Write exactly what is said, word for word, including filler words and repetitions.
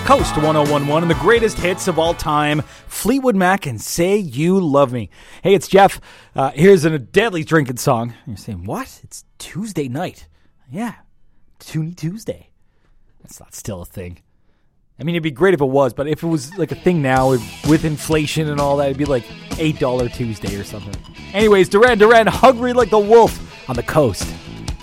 Coast one oh one point one and the greatest hits of all time, Fleetwood Mac and Say You Love Me. Hey, it's Jeff. Uh, here's a deadly drinking song. You're saying, what? It's Tuesday night. Yeah, Toonie Tuesday. That's not still a thing. I mean, it'd be great if it was, but if it was like a thing now with inflation and all that, it'd be like eight dollars Tuesday or something. Anyways, Duran Duran, Hungry Like the Wolf on the Coast.